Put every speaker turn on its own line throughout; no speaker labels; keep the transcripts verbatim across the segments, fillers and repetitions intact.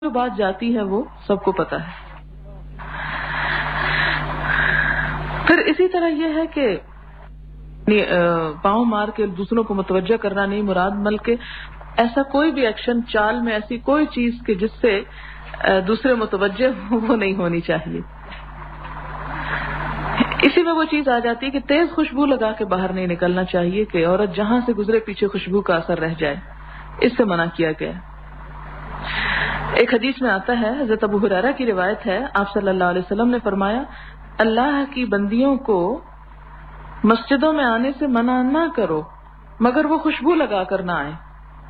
جو بات جاتی ہے وہ سب کو پتا ہے. پھر اسی طرح یہ ہے کہ پاؤں مار کے دوسروں کو متوجہ کرنا نہیں مراد، بلکہ ایسا کوئی بھی ایکشن چال میں ایسی کوئی چیز کہ جس سے دوسرے متوجہ ہو وہ نہیں ہونی چاہیے. اسی میں وہ چیز آ جاتی ہے کہ تیز خوشبو لگا کے باہر نہیں نکلنا چاہیے کہ عورت جہاں سے گزرے پیچھے خوشبو کا اثر رہ جائے، اس سے منع کیا گیا. ایک حدیث میں آتا ہے، حضرت ابو ہریرہ کی روایت ہے، آپ صلی اللہ علیہ وسلم نے فرمایا اللہ کی بندیوں کو مسجدوں میں آنے سے منع نہ کرو مگر وہ خوشبو لگا کر نہ آئے،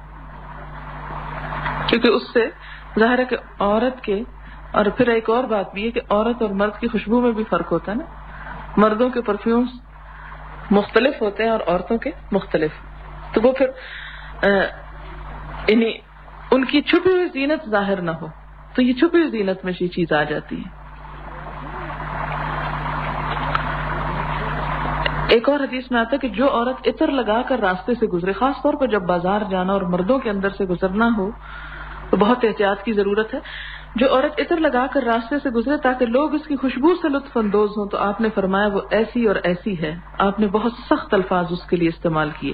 کیونکہ اس سے ظاہر ہے کہ عورت کے، اور پھر ایک اور بات بھی ہے کہ عورت اور مرد کی خوشبو میں بھی فرق ہوتا ہے نا. مردوں کے پرفیومز مختلف ہوتے ہیں اور عورتوں کے مختلف، تو وہ پھر یعنی ان کی چھپی ہوئی زینت ظاہر نہ ہو، تو یہ چھپی ہوئی زینت میں یہ چیز آ جاتی ہے. ایک اور حدیث میں آتا ہے کہ جو عورت عطر لگا کر راستے سے گزرے، خاص طور پر جب بازار جانا اور مردوں کے اندر سے گزرنا ہو تو بہت احتیاط کی ضرورت ہے. جو عورت عطر لگا کر راستے سے گزرے تاکہ لوگ اس کی خوشبو سے لطف اندوز ہوں، تو آپ نے فرمایا وہ ایسی اور ایسی ہے. آپ نے بہت سخت الفاظ اس کے لیے استعمال کیے،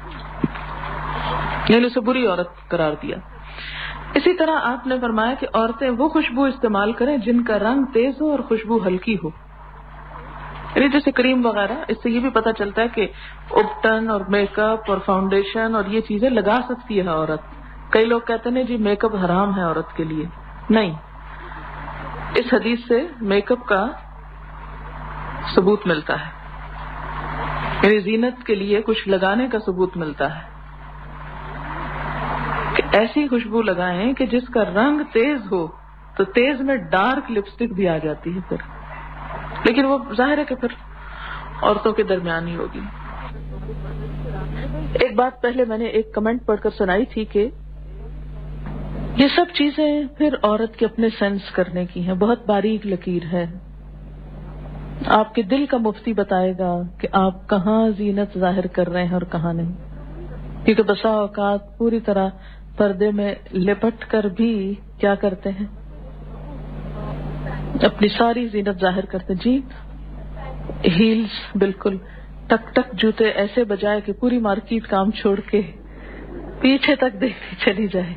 یعنی اسے بری عورت قرار دیا. اسی طرح آپ نے فرمایا کہ عورتیں وہ خوشبو استعمال کریں جن کا رنگ تیز ہو اور خوشبو ہلکی ہو، یعنی جیسے کریم وغیرہ. اس سے یہ بھی پتہ چلتا ہے کہ اپٹن اور میک اپ اور فاؤنڈیشن اور یہ چیزیں لگا سکتی ہے عورت. کئی لوگ کہتے ہیں جی میک اپ حرام ہے عورت کے لیے، نہیں، اس حدیث سے میک اپ کا ثبوت ملتا ہے، یعنی زینت کے لیے کچھ لگانے کا ثبوت ملتا ہے کہ ایسی خوشبو لگائیں کہ جس کا رنگ تیز ہو. تو تیز میں ڈارک لپسٹک بھی آ جاتی ہے پھر، لیکن وہ ظاہر ہے کہ پھر عورتوں کے درمیان ہی ہوگی. ایک بات پہلے میں نے ایک کمنٹ پڑھ کر سنائی تھی کہ یہ سب چیزیں پھر عورت کے اپنے سینس کرنے کی ہیں، بہت باریک لکیر ہے. آپ کے دل کا مفتی بتائے گا کہ آپ کہاں زینت ظاہر کر رہے ہیں اور کہاں نہیں، کیونکہ بسا اوقات پوری طرح پردے میں لپٹ کر بھی کیا کرتے ہیں، اپنی ساری زینت ظاہر کرتے ہیں. جی ہیلز بالکل ٹک ٹک جوتے ایسے بجائے کہ پوری مارکیٹ کام چھوڑ کے پیچھے تک دیکھتی چلی جائے.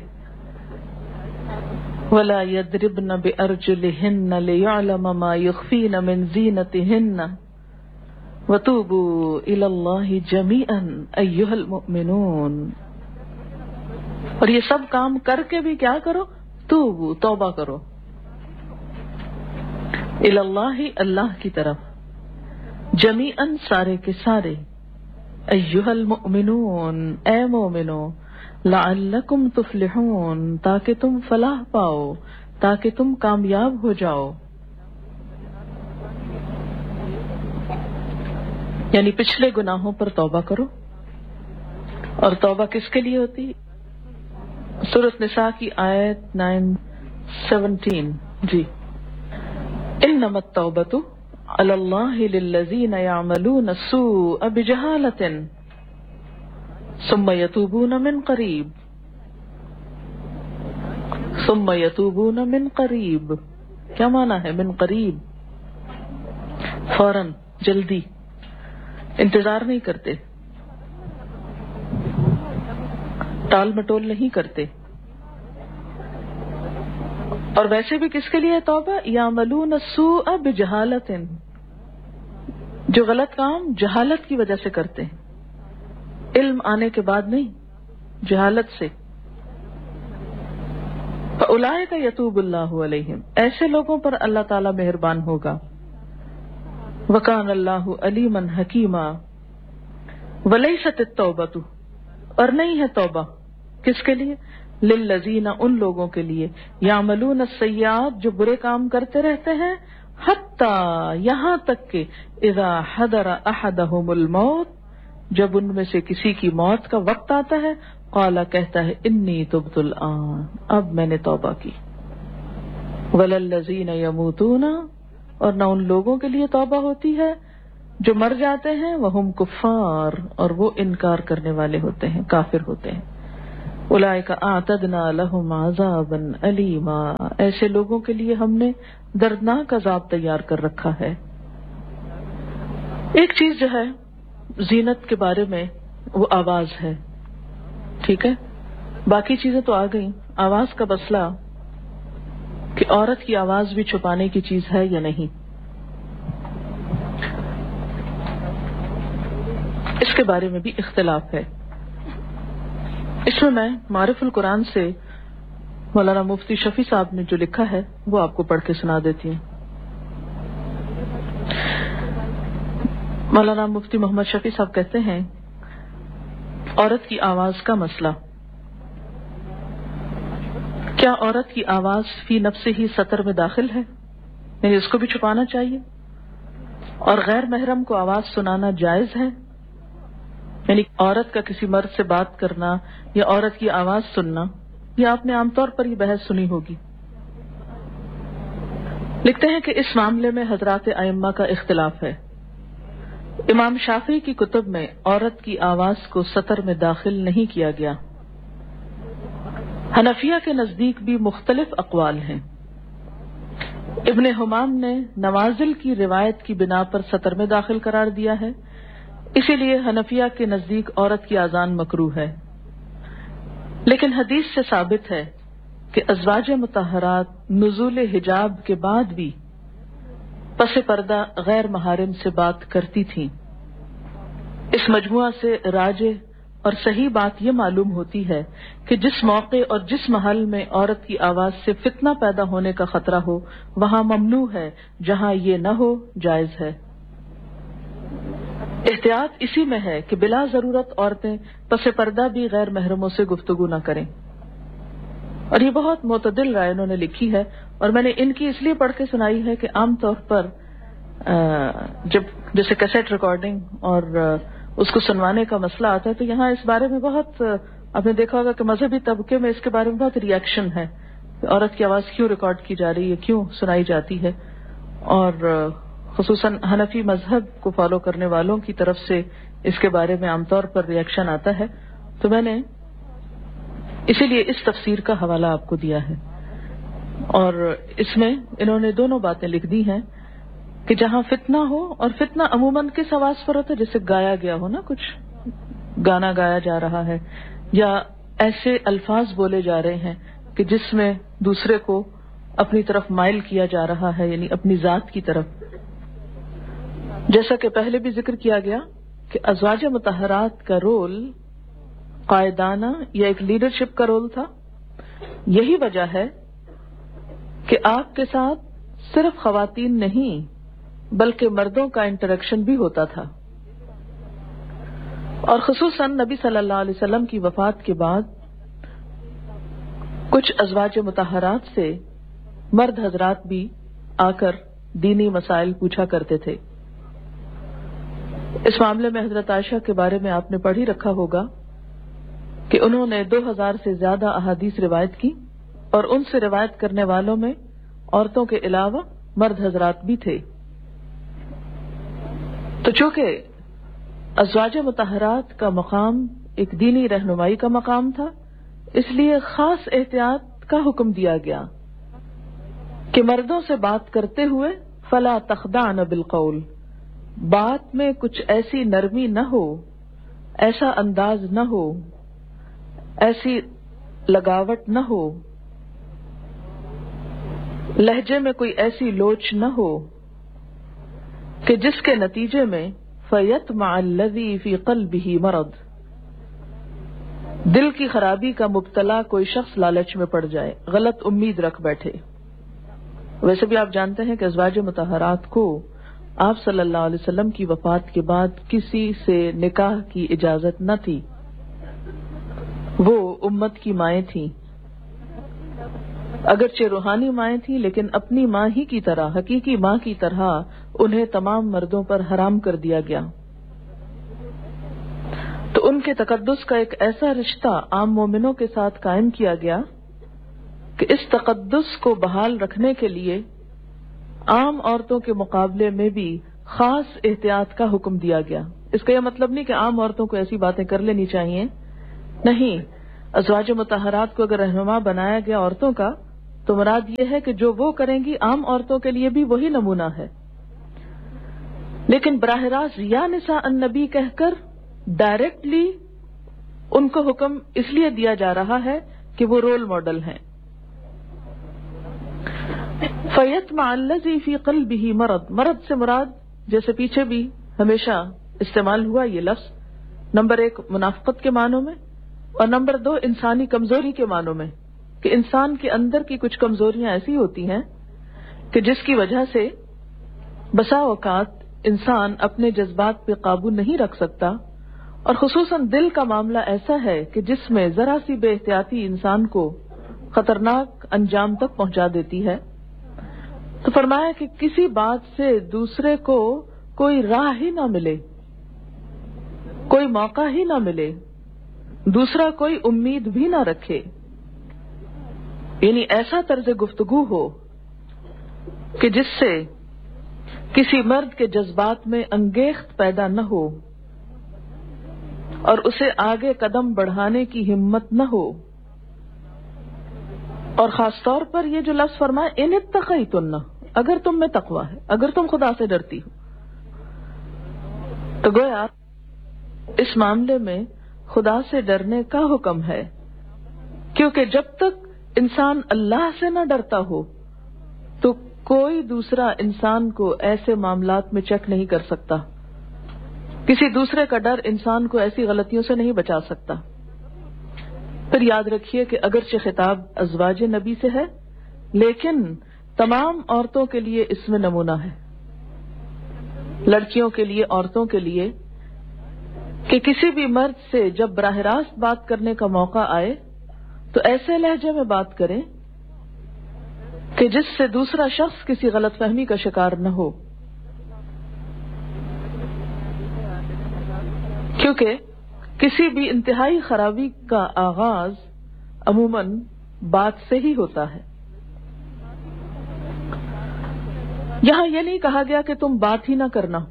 وَلَا يَضْرِبْنَ بِأَرْجُلِهِنَّ لِيَعْلَمَ مَا يُخْفِينَ مِنْ زِينَتِهِنَّ وَتُوبُوا إِلَى اللَّهِ جَمِيعًا أَيُّهَا الْمُؤْمِنُونَ. اور یہ سب کام کر کے بھی کیا کرو، توبو توبہ کرو، إِلَى اللَّهِ اللہ کی طرف، جَمِيعًا سارے کے سارے، أَيُّهَا الْمُؤْمِنُونَ اے مومنو، لعلکم تفلحون تاکہ تم فلاح پاؤ، تاکہ تم کامیاب ہو جاؤ. یعنی پچھلے گناہوں پر توبہ کرو. اور توبہ کس کے لیے ہوتی؟ سورۃ نساء کی آیت نائن سیونٹین. جی انما التوبۃ علی اللہ للذین یعملون السوء بجہالۃ ثم یتوبون من قریب ثم یتوبون من قریب. کیا معنی ہے من قریب؟ فوراً، جلدی، انتظار نہیں کرتے، ٹال مٹول نہیں کرتے. اور ویسے بھی کس کے لیے توبہ؟ یعملون السوء بجہالۃ، جو غلط کام جہالت کی وجہ سے کرتے ہیں، علم آنے کے بعد نہیں، جہالت سے. فَأُولَٰئِکَ یتوب اللہ علیہم، ایسے لوگوں پر اللہ تعالی مہربان ہوگا. وَكَانَ اللَّهُ عَلِيمًا حَكِيمًا. وَلَيْسَتِ التَّوْبَةُ، اور نہیں ہے توبہ کس کے لیے؟ للذین، ان لوگوں کے لیے، یعملون السیئات، جو برے کام کرتے رہتے ہیں، حتیٰ یہاں تک کہ اذا حضر احدہم الموت، جب ان میں سے کسی کی موت کا وقت آتا ہے، قالا کہتا ہے انی تبت الآن، اب میں نے توبہ کی. وللذین یموتون، اور نہ ان لوگوں کے لیے توبہ ہوتی ہے جو مر جاتے ہیں، وہم کفار، اور وہ انکار کرنے والے ہوتے ہیں، کافر ہوتے ہیں. اولئک اعتدنا لهم عذابا الیما، ایسے لوگوں کے لیے ہم نے دردناک عذاب تیار کر رکھا ہے۔ ایک چیز جو ہے زینت کے بارے میں وہ آواز ہے، ٹھیک ہے، باقی چیزیں تو آ گئیں، آواز کا مسئلہ کہ عورت کی آواز بھی چھپانے کی چیز ہے یا نہیں، اس کے بارے میں بھی اختلاف ہے۔ اس میں میں معرف القرآن سے مولانا مفتی شفیع صاحب نے جو لکھا ہے وہ آپ کو پڑھ کے سنا دیتی ہوں۔ مولانا مفتی محمد شفیع صاحب کہتے ہیں عورت کی آواز کا مسئلہ، کیا عورت کی آواز فی نفس ہی سطر میں داخل ہے، یعنی اس کو بھی چھپانا چاہیے، اور غیر محرم کو آواز سنانا جائز ہے، یعنی عورت کا کسی مرد سے بات کرنا یا عورت کی آواز سننا، یہ آپ نے عام طور پر یہ بحث سنی ہوگی۔ لکھتے ہیں کہ اس معاملے میں حضرات ائمہ کا اختلاف ہے۔ امام شافعی کی کتب میں عورت کی آواز کو سطر میں داخل نہیں کیا گیا۔ حنفیہ کے نزدیک بھی مختلف اقوال ہیں۔ ابن حمام نے نوازل کی روایت کی بنا پر سطر میں داخل قرار دیا ہے، اسی لیے حنفیہ کے نزدیک عورت کی اذان مکروہ ہے، لیکن حدیث سے ثابت ہے کہ ازواج مطہرات نزول حجاب کے بعد بھی پس پردہ غیر محارم سے بات کرتی تھیں۔ اس مجموعہ سے راجح اور صحیح بات یہ معلوم ہوتی ہے کہ جس موقع اور جس محل میں عورت کی آواز سے فتنہ پیدا ہونے کا خطرہ ہو وہاں ممنوع ہے، جہاں یہ نہ ہو جائز ہے۔ احتیاط اسی میں ہے کہ بلا ضرورت عورتیں پس پردہ بھی غیر محرموں سے گفتگو نہ کریں، اور یہ بہت معتدل رائے انہوں نے لکھی ہے، اور میں نے ان کی اس لیے پڑھ کے سنائی ہے کہ عام طور پر جب جیسے کیسٹ ریکارڈنگ اور اس کو سنوانے کا مسئلہ آتا ہے تو یہاں اس بارے میں بہت، آپ نے دیکھا ہوگا کہ مذہبی طبقے میں اس کے بارے میں بہت ری ایکشن ہے، عورت کی آواز کیوں ریکارڈ کی جا رہی ہے، کیوں سنائی جاتی ہے، اور خصوصاً حنفی مذہب کو فالو کرنے والوں کی طرف سے اس کے بارے میں عام طور پر ری ایکشن آتا ہے، تو میں نے اسی لیے اس تفسیر کا حوالہ آپ کو دیا ہے۔ اور اس میں انہوں نے دونوں باتیں لکھ دی ہیں کہ جہاں فتنہ ہو، اور فتنہ عموماً کس آواز پر ہوتا ہے، جیسے گایا گیا ہو نا، کچھ گانا گایا جا رہا ہے یا ایسے الفاظ بولے جا رہے ہیں کہ جس میں دوسرے کو اپنی طرف مائل کیا جا رہا ہے، یعنی اپنی ذات کی طرف، جیسا کہ پہلے بھی ذکر کیا گیا کہ ازواج مطہرات کا رول قائدانہ یا ایک لیڈرشپ کا رول تھا۔ یہی وجہ ہے کہ آپ کے ساتھ صرف خواتین نہیں بلکہ مردوں کا انٹریکشن بھی ہوتا تھا، اور خصوصاً نبی صلی اللہ علیہ وسلم کی وفات کے بعد کچھ ازواج مطہرات سے مرد حضرات بھی آ کر دینی مسائل پوچھا کرتے تھے۔ اس معاملے میں حضرت عائشہ کے بارے میں آپ نے پڑھ ہی رکھا ہوگا کہ انہوں نے دو ہزار سے زیادہ احادیث روایت کی، اور ان سے روایت کرنے والوں میں عورتوں کے علاوہ مرد حضرات بھی تھے۔ تو چونکہ ازواج مطہرات کا مقام ایک دینی رہنمائی کا مقام تھا، اس لیے خاص احتیاط کا حکم دیا گیا کہ مردوں سے بات کرتے ہوئے فلا تخضعن بالقول، بات میں کچھ ایسی نرمی نہ ہو، ایسا انداز نہ ہو، ایسی لگاوٹ نہ ہو، لہجے میں کوئی ایسی لوچ نہ ہو کہ جس کے نتیجے میں فَيَطْمَعَ الَّذِي فِي قَلْبِهِ مَرَضٌ، دل کی خرابی کا مبتلا کوئی شخص لالچ میں پڑ جائے، غلط امید رکھ بیٹھے۔ ویسے بھی آپ جانتے ہیں کہ ازواج مطہرات کو آپ صلی اللہ علیہ وسلم کی وفات کے بعد کسی سے نکاح کی اجازت نہ تھی، وہ امت کی مائیں تھیں، اگرچہ روحانی مائیں تھیں لیکن اپنی ماں ہی کی طرح، حقیقی ماں کی طرح انہیں تمام مردوں پر حرام کر دیا گیا۔ تو ان کے تقدس کا ایک ایسا رشتہ عام مومنوں کے ساتھ قائم کیا گیا کہ اس تقدس کو بحال رکھنے کے لیے عام عورتوں کے مقابلے میں بھی خاص احتیاط کا حکم دیا گیا۔ اس کا یہ مطلب نہیں کہ عام عورتوں کو ایسی باتیں کر لینی چاہیے، نہیں، ازواج مطہرات کو اگر رہنما بنایا گیا عورتوں کا تو مراد یہ ہے کہ جو وہ کریں گی عام عورتوں کے لیے بھی وہی نمونہ ہے. لیکن براہ راست یا نساء النبی کہہ کر ڈائریکٹلی ان کو حکم اس لیے دیا جا رہا ہے کہ وہ رول ماڈل ہیں. فَيَطْمَعَ الَّذِي فِي قَلْبِهِ مرض، مرض سے مراد جیسے پیچھے بھی ہمیشہ استعمال ہوا یہ لفظ نمبر ایک منافقت کے معنوں میں اور نمبر دو انسانی کمزوری کے معنوں میں، کہ انسان کے اندر کی کچھ کمزوریاں ایسی ہوتی ہیں کہ جس کی وجہ سے بسا اوقات انسان اپنے جذبات پہ قابو نہیں رکھ سکتا، اور خصوصاً دل کا معاملہ ایسا ہے کہ جس میں ذرا سی بے احتیاطی انسان کو خطرناک انجام تک پہنچا دیتی ہے. تو فرمایا کہ کسی بات سے دوسرے کو کوئی راہ ہی نہ ملے، کوئی موقع ہی نہ ملے، دوسرا کوئی امید بھی نہ رکھے، یعنی ایسا طرز گفتگو ہو کہ جس سے کسی مرد کے جذبات میں انگیخت پیدا نہ ہو اور اسے آگے قدم بڑھانے کی ہمت نہ ہو. اور خاص طور پر یہ جو لفظ فرمائے ان اتقیتن، اگر تم میں تقوی ہے، اگر تم خدا سے ڈرتی ہو، تو گویا اس معاملے میں خدا سے ڈرنے کا حکم ہے، کیونکہ جب تک انسان اللہ سے نہ ڈرتا ہو تو کوئی دوسرا انسان کو ایسے معاملات میں چیک نہیں کر سکتا، کسی دوسرے کا ڈر انسان کو ایسی غلطیوں سے نہیں بچا سکتا. پھر یاد رکھیے کہ اگرچہ خطاب ازواج نبی سے ہے لیکن تمام عورتوں کے لیے اس میں نمونہ ہے، لڑکیوں کے لیے، عورتوں کے لیے، کہ کسی بھی مرد سے جب براہ راست بات کرنے کا موقع آئے تو ایسے لہجے میں بات کریں کہ جس سے دوسرا شخص کسی غلط فہمی کا شکار نہ ہو، کیونکہ کسی بھی انتہائی خرابی کا آغاز عموماً بات سے ہی ہوتا ہے. یہاں یہ نہیں کہا گیا کہ تم بات ہی نہ کرنا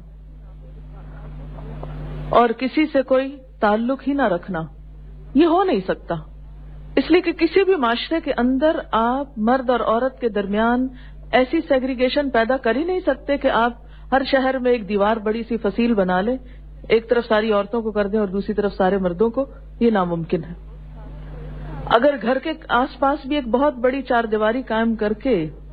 اور کسی سے کوئی تعلق ہی نہ رکھنا، یہ ہو نہیں سکتا، اس لیے کہ کسی بھی معاشرے کے اندر آپ مرد اور عورت کے درمیان ایسی سیگریگیشن پیدا کر ہی نہیں سکتے کہ آپ ہر شہر میں ایک دیوار بڑی سی فصیل بنا لیں، ایک طرف ساری عورتوں کو کر دیں اور دوسری طرف سارے مردوں کو. یہ ناممکن ہے. اگر گھر کے آس پاس بھی ایک بہت بڑی چار دیواری قائم کر کے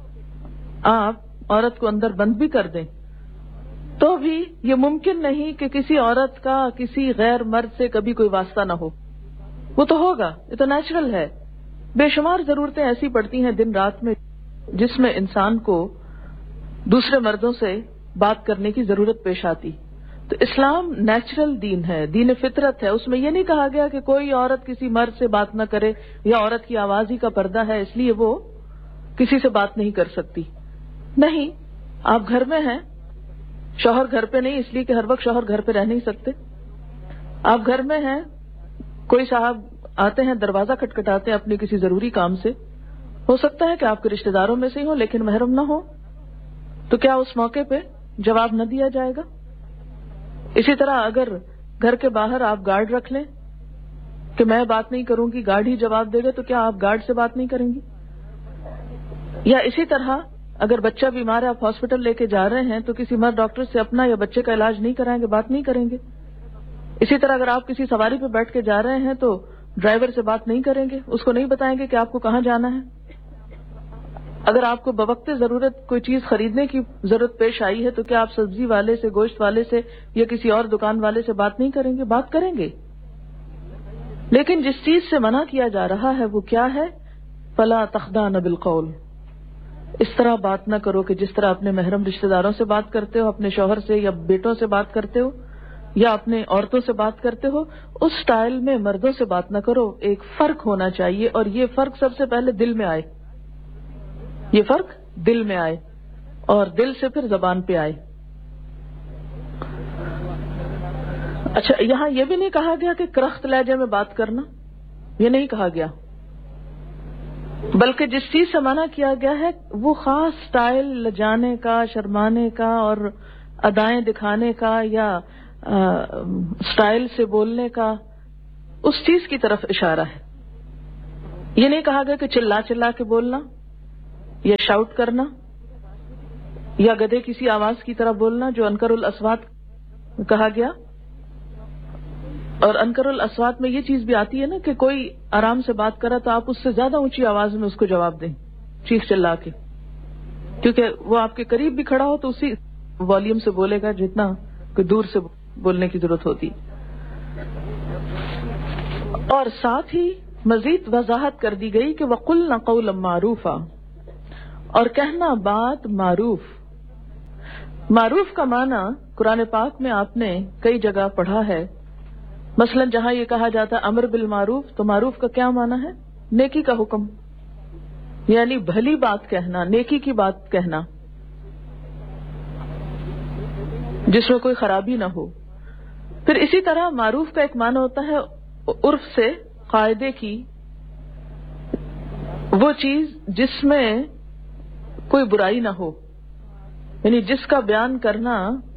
آپ عورت کو اندر بند بھی کر دیں تو بھی یہ ممکن نہیں کہ کسی عورت کا کسی غیر مرد سے کبھی کوئی واسطہ نہ ہو. وہ تو ہوگا، یہ تو نیچرل ہے. بے شمار ضرورتیں ایسی پڑتی ہیں دن رات میں جس میں انسان کو دوسرے مردوں سے بات کرنے کی ضرورت پیش آتی. تو اسلام نیچرل دین ہے، دین فطرت ہے. اس میں یہ نہیں کہا گیا کہ کوئی عورت کسی مرد سے بات نہ کرے یا عورت کی آواز ہی کا پردہ ہے اس لیے وہ کسی سے بات نہیں کر سکتی. نہیں، آپ گھر میں ہیں، شوہر گھر پہ نہیں اس لیے کہ ہر وقت شوہر گھر پہ رہ نہیں سکتے. آپ گھر میں ہیں، کوئی صاحب آتے ہیں دروازہ کھٹکھٹاتے ہیں اپنے کسی ضروری کام سے، ہو سکتا ہے کہ آپ کے رشتہ داروں میں سے ہی ہو لیکن محرم نہ ہو، تو کیا اس موقع پہ جواب نہ دیا جائے گا؟ اسی طرح اگر گھر کے باہر آپ گارڈ رکھ لیں کہ میں بات نہیں کروں گی، گارڈ ہی جواب دے گا، تو کیا آپ گارڈ سے بات نہیں کریں گی؟ یا اسی طرح اگر بچہ بیمار ہے، آپ ہاسپٹل لے کے جا رہے ہیں تو کسی مرد ڈاکٹر سے اپنا یا بچے کا علاج نہیں کرائیں گے، بات نہیں کریں گے. اسی طرح اگر آپ کسی سواری پہ بیٹھ کے جا رہے ہیں تو ڈرائیور سے بات نہیں کریں گے، اس کو نہیں بتائیں گے کہ آپ کو کہاں جانا ہے. اگر آپ کو بوقت ضرورت کوئی چیز خریدنے کی ضرورت پیش آئی ہے تو کیا آپ سبزی والے سے، گوشت والے سے یا کسی اور دکان والے سے بات نہیں کریں گے؟ بات کریں گے. لیکن جس چیز سے منع کیا جا رہا ہے وہ کیا ہے؟ فلا تخضعن بالقول، اس طرح بات نہ کرو کہ جس طرح اپنے محرم رشتہ داروں سے بات کرتے ہو، اپنے شوہر سے یا بیٹوں سے بات کرتے ہو یا اپنے عورتوں سے بات کرتے ہو، اس سٹائل میں مردوں سے بات نہ کرو. ایک فرق ہونا چاہیے اور یہ فرق سب سے پہلے دل میں آئے، یہ فرق دل میں آئے اور دل سے پھر زبان پہ آئے. اچھا، یہاں یہ بھی نہیں کہا گیا کہ کرخت لہجے میں بات کرنا، یہ نہیں کہا گیا، بلکہ جس چیز سے منع کیا گیا ہے وہ خاص سٹائل لجانے کا، شرمانے کا اور ادائیں دکھانے کا یا سٹائل سے بولنے کا، اس چیز کی طرف اشارہ ہے. یہ نہیں کہا گیا کہ چلا چلا کے بولنا یا شاؤٹ کرنا یا گدھے کسی آواز کی طرح بولنا جو انکر الاصوات کہا گیا. اور انکر الاصوات میں یہ چیز بھی آتی ہے نا کہ کوئی آرام سے بات کرا تو آپ اس سے زیادہ اونچی آواز میں اس کو جواب دیں, چیخ چلا کے, کیونکہ وہ آپ کے قریب بھی کھڑا ہو تو اسی والیوم سے بولے گا جتنا کوئی دور سے بولنے کی ضرورت ہوتی. اور ساتھ ہی مزید وضاحت کر دی گئی کہ وَقُلْنَا قَوْلًا مَعْرُوفًا, اور کہنا بات معروف. معروف کا معنی قرآن پاک میں آپ نے کئی جگہ پڑھا ہے. مثلا جہاں یہ کہا جاتا ہے امر بالمعروف, تو معروف کا کیا معنی ہے؟ نیکی کا حکم, یعنی بھلی بات کہنا, نیکی کی بات کہنا جس میں کوئی خرابی نہ ہو. پھر اسی طرح معروف کا ایک معنی ہوتا ہے عرف سے قاعدے کی وہ چیز جس میں کوئی برائی نہ ہو, یعنی جس کا بیان کرنا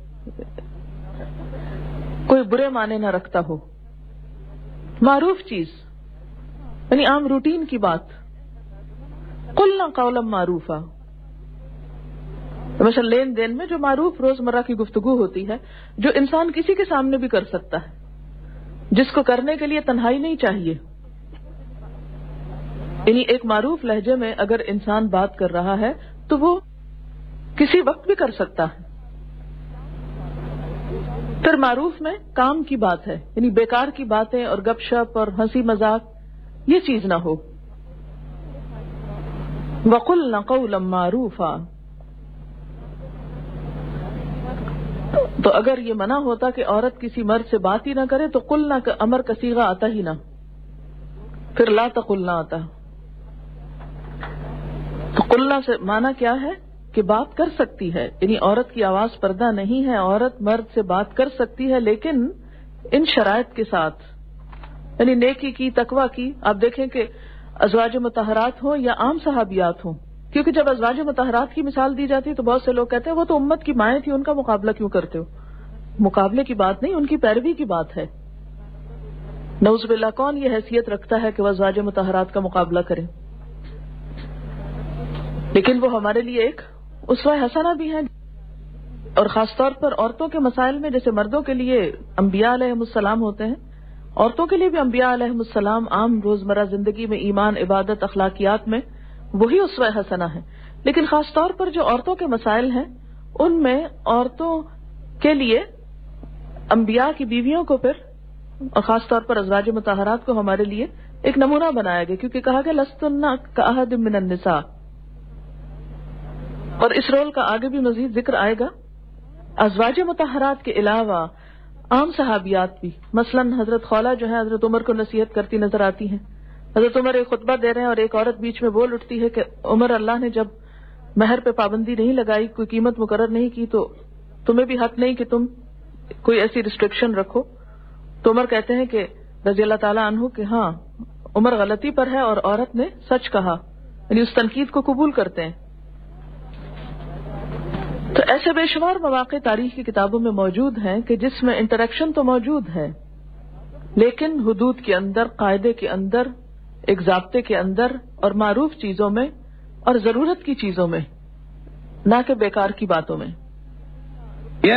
کوئی برے معنی نہ رکھتا ہو. معروف چیز یعنی عام روٹین کی بات. قلنا قولا معروفا, مثلا لین دین میں جو معروف روزمرہ کی گفتگو ہوتی ہے جو انسان کسی کے سامنے بھی کر سکتا ہے, جس کو کرنے کے لیے تنہائی نہیں چاہیے. یعنی ایک معروف لہجے میں اگر انسان بات کر رہا ہے تو وہ کسی وقت بھی کر سکتا ہے. پھر معروف میں کام کی بات ہے, یعنی بیکار کی باتیں اور گپ شپ اور ہنسی مذاق یہ چیز نہ ہو. وَقُلْنَا قَوْلًا مَعْرُوفًا, تو اگر یہ منع ہوتا کہ عورت کسی مرد سے بات ہی نہ کرے تو قلنا کا امر کا صیغہ آتا ہی نہ, پھر لا تقلنا آتا. تو قلنا سے معنی کیا ہے کہ بات کر سکتی ہے, یعنی عورت کی آواز پردہ نہیں ہے, عورت مرد سے بات کر سکتی ہے لیکن ان شرائط کے ساتھ, یعنی نیکی کی, تقوی کی. آپ دیکھیں کہ ازواج مطہرات ہوں یا عام صحابیات ہوں, کیونکہ جب ازواج مطہرات کی مثال دی جاتی ہے تو بہت سے لوگ کہتے ہیں وہ تو امت کی مائیں تھی, ان کا مقابلہ کیوں کرتے ہو؟ مقابلے کی بات نہیں, ان کی پیروی کی بات ہے. نعوذ باللہ, کون یہ حیثیت رکھتا ہے کہ وہ ازواج مطہرات کا مقابلہ کرے؟ لیکن وہ ہمارے لیے ایک اسوہ حسنہ بھی ہیں. اور خاص طور پر عورتوں کے مسائل میں, جیسے مردوں کے لیے انبیاء علیہ السلام ہوتے ہیں, عورتوں کے لیے بھی انبیاء علیہ السلام عام روزمرہ زندگی میں ایمان, عبادت, اخلاقیات میں وہی اسوہ حسنہ ہے. لیکن خاص طور پر جو عورتوں کے مسائل ہیں ان میں عورتوں کے لیے انبیاء کی بیویوں کو پھر, اور خاص طور پر ازواج مطہرات کو ہمارے لیے ایک نمونہ بنایا گیا, کیونکہ کہا گیا لستن کأحد من النساء. اور اس رول کا آگے بھی مزید ذکر آئے گا. ازواج مطہرات کے علاوہ عام صحابیات بھی, مثلا حضرت خولہ جو ہے حضرت عمر کو نصیحت کرتی نظر آتی ہیں. حضرت عمر ایک خطبہ دے رہے ہیں اور ایک عورت بیچ میں بول اٹھتی ہے کہ عمر, اللہ نے جب مہر پہ پابندی نہیں لگائی, کوئی قیمت مقرر نہیں کی, تو تمہیں بھی حق نہیں کہ تم کوئی ایسی ریسٹرکشن رکھو. تو عمر کہتے ہیں کہ رضی اللہ تعالیٰ عنہ کہ ہاں عمر غلطی پر ہے اور عورت نے سچ کہا, یعنی اس تنقید کو قبول کرتے ہیں. تو ایسے بے شمار مواقع تاریخ کی کتابوں میں موجود ہیں کہ جس میں انٹریکشن تو موجود ہے لیکن حدود کے اندر, قاعدے کے اندر, ایک ضابطے کے اندر, اور معروف چیزوں میں اور ضرورت کی چیزوں میں, نہ کہ بیکار کی باتوں میں.